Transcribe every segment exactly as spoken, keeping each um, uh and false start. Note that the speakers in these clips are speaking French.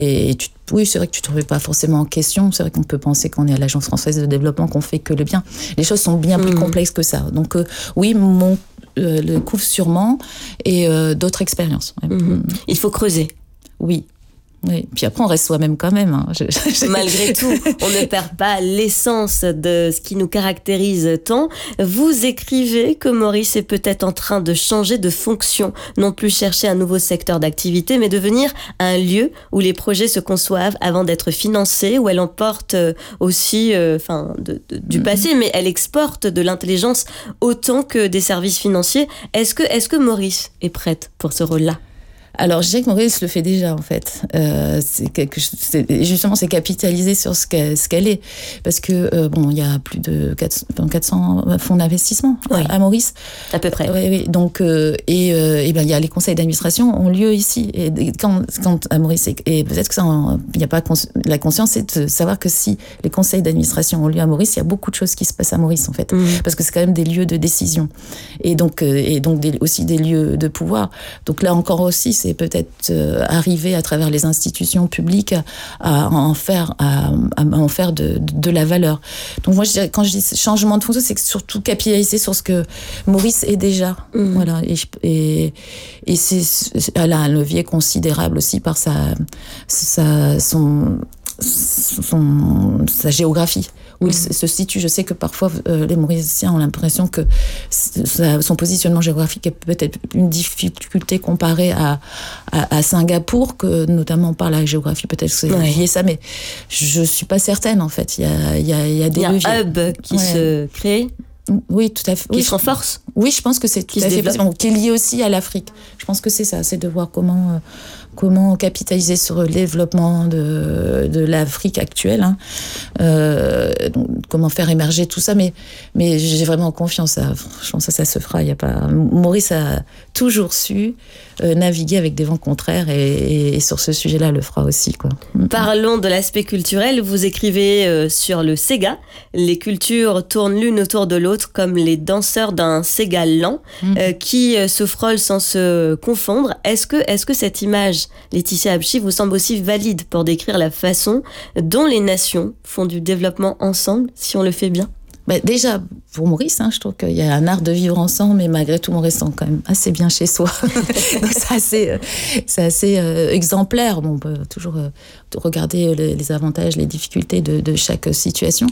et tu, oui, c'est vrai que tu ne te remets pas forcément en question. C'est vrai qu'on peut penser qu'on est à l'Agence française de développement, qu'on fait que le bien. Les choses sont bien mmh. plus complexes que ça. Donc euh, oui, mon euh, le couvre sûrement et euh, d'autres expériences. Ouais. Mmh. Il faut creuser. Oui. Oui, puis après on reste soi-même quand même. Hein. Je, je... Malgré tout, on ne perd pas l'essence de ce qui nous caractérise tant. Vous écrivez que Maurice est peut-être en train de changer de fonction, non plus chercher un nouveau secteur d'activité, mais devenir un lieu où les projets se conçoivent avant d'être financés, où elle emporte aussi, euh, enfin, de, de, du passé, mais elle exporte de l'intelligence autant que des services financiers. Est-ce que, est-ce que Maurice est prête pour ce rôle-là ? Alors, je dirais que Maurice le fait déjà, en fait. Euh, c'est quelque, c'est, justement, c'est capitaliser sur ce qu'elle, ce qu'elle est. Parce que, euh, bon, il y a plus de quatre cents fonds d'investissement oui. à, à Maurice. À peu près. Oui, oui. Donc, euh, et, euh, et ben, il y a les conseils d'administration ont lieu ici. Et, et quand, quand à Maurice, et, et peut-être que ça, il n'y a pas cons, la conscience, c'est de savoir que si les conseils d'administration ont lieu à Maurice, il y a beaucoup de choses qui se passent à Maurice, en fait. Mmh. Parce que c'est quand même des lieux de décision. Et donc, euh, et donc des, aussi des lieux de pouvoir. Donc là encore aussi, c'est peut-être euh, arriver à travers les institutions publiques à en faire, à, à en faire de, de, de la valeur. Donc moi, je dirais, quand je dis changement de fonction, c'est surtout capitaliser sur ce que Maurice est déjà. Mmh. Voilà. Et, et, et c'est, elle a un levier considérable aussi par sa, sa, son, son, sa géographie. Où il se situe. Je sais que parfois, euh, les Mauriciens ont l'impression que ça, son positionnement géographique est peut-être une difficulté comparée à, à, à Singapour, que notamment par la géographie, peut-être que c'est lié ça, mais je suis pas certaine, en fait. Il y a, il y a, il y a des leviers. Il y a un hub qui ouais. se crée. Oui, tout à fait. Qui oui, se renforce. Oui, je pense que c'est tout qui à fait possible. Qui est lié aussi à l'Afrique. Je pense que c'est ça, c'est de voir comment... Euh, comment capitaliser sur le développement de, de l'Afrique actuelle, hein. euh, donc, comment faire émerger tout ça, mais, mais j'ai vraiment confiance, à, je pense que ça, ça se fera. Y a pas... Maurice a toujours su euh, naviguer avec des vents contraires et, et, et sur ce sujet-là, le fera aussi, quoi. Parlons de l'aspect culturel. Vous écrivez euh, sur le Sega. Les cultures tournent l'une autour de l'autre comme les danseurs d'un Sega lent mmh. euh, qui euh, se frôlent sans se confondre. Est-ce que, est-ce que cette image, Laetitia Habchi, vous semble aussi valide pour décrire la façon dont les nations font du développement ensemble, si on le fait bien ? Bah déjà, pour Maurice, hein, je trouve qu'il y a un art de vivre ensemble, mais malgré tout, Maurice sent quand même assez bien chez soi. Donc c'est assez, euh, c'est assez euh, exemplaire. Bon, on peut toujours euh, regarder les, les avantages, les difficultés de, de chaque situation.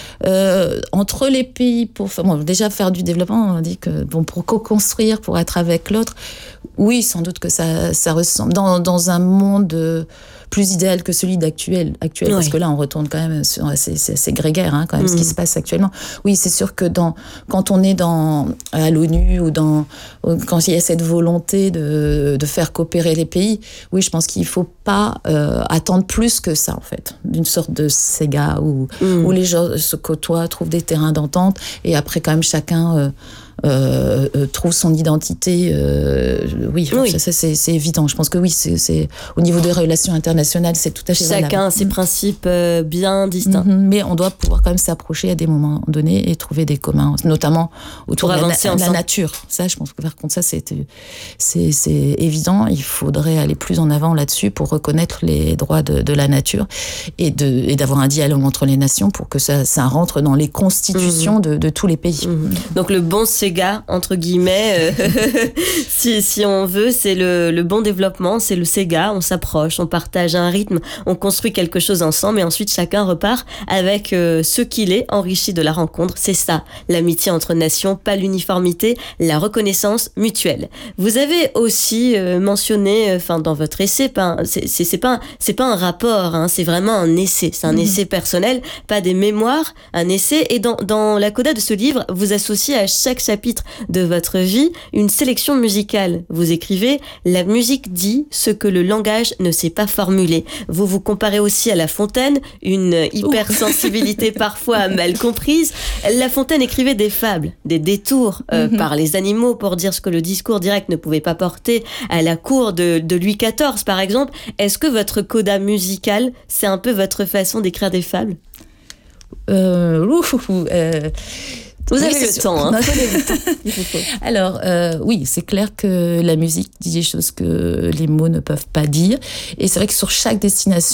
Euh, entre les pays, pour bon, déjà faire du développement, on dit que bon, pour co-construire, pour être avec l'autre, oui, sans doute que ça, ça ressemble. Dans, dans un monde euh, plus idéal que celui d'actuel, actuel, oui. Parce que là, on retourne quand même sur c'est, c'est, c'est grégaire, hein, quand même, mmh. ce qui se passe actuellement. Oui, c'est sûr que dans, quand on est dans, à l'ONU ou dans, quand il y a cette volonté de, de faire coopérer les pays, oui, je pense qu'il ne faut pas euh, attendre plus que ça, en fait, d'une sorte de Sega où, mmh. où les gens se côtoient, trouvent des terrains d'entente et après, quand même, chacun... Euh, Euh, euh, trouve son identité. Euh, oui, oui. Ça, ça, c'est, c'est évident. Je pense que oui, c'est, c'est au niveau des relations internationales, c'est tout à fait valable. Chacun a ses mmh. principes euh, bien distincts. Mmh, mais on doit pouvoir quand même s'approcher à des moments donnés et trouver des communs, notamment autour de la, na- la nature. Ça, je pense que par contre, ça, c'est, c'est, c'est évident. Il faudrait aller plus en avant là-dessus pour reconnaître les droits de, de la nature et, de, et d'avoir un dialogue entre les nations pour que ça, ça rentre dans les constitutions mmh. de, de tous les pays. Mmh. Donc le bon Sega, entre guillemets, euh, si, si on veut, c'est le, le bon développement, c'est le Sega, on s'approche, on partage un rythme, on construit quelque chose ensemble et ensuite chacun repart avec euh, ce qu'il est, enrichi de la rencontre. C'est ça, l'amitié entre nations, pas l'uniformité, la reconnaissance mutuelle. Vous avez aussi euh, mentionné, enfin euh, dans votre essai, pas, c'est, c'est, c'est, pas, c'est pas un rapport, hein, c'est vraiment un essai, c'est un mmh. essai personnel, pas des mémoires, un essai. Et dans, dans la coda de ce livre, vous associez à chaque chapitre de votre vie une sélection musicale. Vous écrivez « La musique dit ce que le langage ne sait pas formuler ». Vous vous comparez aussi à La Fontaine, une hypersensibilité parfois mal comprise. La Fontaine écrivait des fables, des détours euh, mm-hmm. par les animaux pour dire ce que le discours direct ne pouvait pas porter à la cour de, de Louis quatorze, par exemple. Est-ce que votre coda musical, c'est un peu votre façon d'écrire des fables ? Euh... Ouf, euh... Vous avez oui, le temps, hein. Alors, euh, oui, c'est clair que la musique dit des choses que les mots ne peuvent pas dire. Et c'est vrai que sur chaque destination,